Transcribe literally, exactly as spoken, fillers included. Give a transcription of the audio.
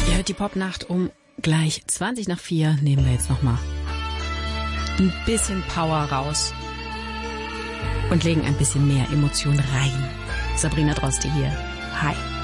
Ihr hört die Popnacht um gleich zwanzig nach vier. Nehmen wir jetzt nochmal ein bisschen Power raus und legen ein bisschen mehr Emotion rein. Sabrina Droste hier. Hi.